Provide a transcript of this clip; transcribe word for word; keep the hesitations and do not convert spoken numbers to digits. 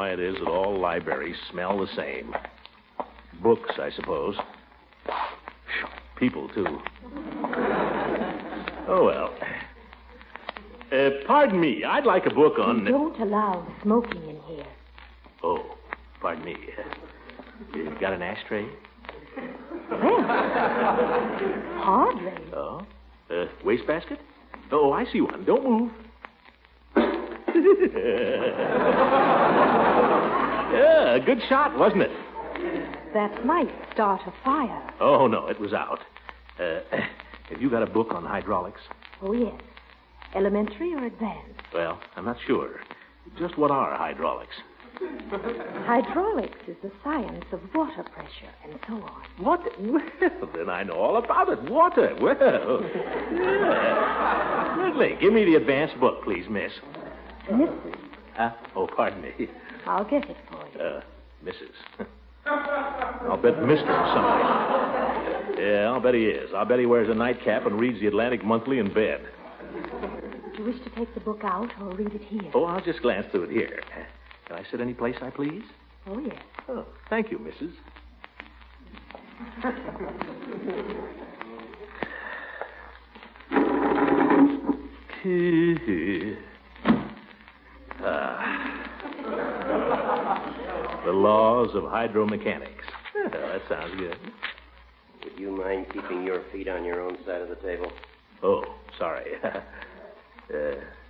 why it is that all libraries smell the same. Books, I suppose. People, too. Oh, well. Uh, pardon me. I'd like a book on... We don't allow smoking in here. Oh, pardon me. Uh, you got an ashtray? Well, hardly. Oh? Uh, wastebasket? Oh, I see one. Don't move. Yeah, good shot, wasn't it? That might start a fire. Oh, no, it was out. Uh, have you got a book on hydraulics? Oh, yes. Elementary or advanced? Well, I'm not sure. Just what are hydraulics? Hydraulics is the science of water pressure and so on. What? Well, then I know all about it. Water. Well, yeah. Certainly. Give me the advanced book, please, miss. Missus Huh? Oh, pardon me. I'll get it for you. Uh, Missus I'll bet Mister something. Yeah, I'll bet he is. I'll bet he wears a nightcap and reads the Atlantic Monthly in bed. Do you wish to take the book out or read it here? Oh, I'll just glance through it here. Can I sit any place I please? Oh, yes. Oh, thank you, Missus ah. The laws of hydromechanics. Well, that sounds good. Would you mind keeping your feet on your own side of the table? Oh, sorry. uh,